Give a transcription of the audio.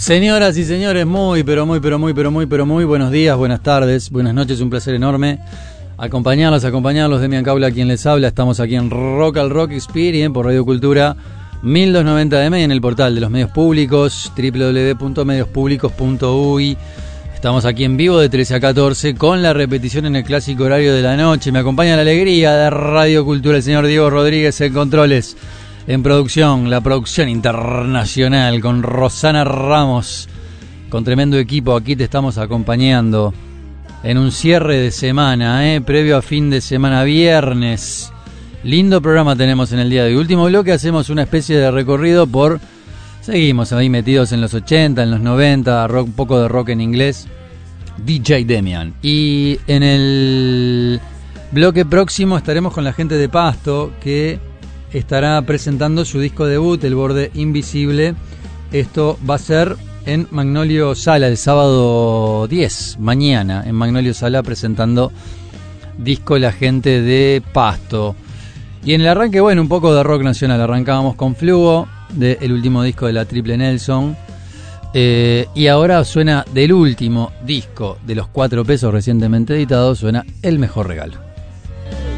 Señoras y señores, muy buenos días, buenas tardes, buenas noches, un placer enorme acompañarlos, Demian Caula quien les habla. Estamos aquí en Rock al Rock Experience por Radio Cultura 1290 AM y en el portal de los medios públicos www.mediospublicos.uy. Estamos aquí en vivo de 13 a 14 con la repetición en el clásico horario de la noche. Me acompaña la alegría de Radio Cultura el señor Diego Rodríguez en controles. En producción, la producción internacional con Rosana Ramos, con tremendo equipo. Aquí te estamos acompañando en un cierre de semana, previo a fin de semana, viernes. Lindo programa tenemos en el día de hoy. Último bloque, hacemos una especie de recorrido por... Seguimos ahí metidos en los 80, en los 90, rock, un poco de rock en inglés. DJ Demian. Y en el bloque próximo estaremos con la gente de Pasto, que estará presentando su disco debut, El Borde Invisible. Esto va a ser en Magnolio Sala el sábado 10, mañana, en Magnolio Sala, presentando disco la gente de Pasto. Y en el arranque, bueno, un poco de rock nacional. Arrancábamos con Fluo, del último disco de la Triple Nelson. Y ahora suena del último disco de los 4 Pesos recientemente editado, suena El Mejor Regalo.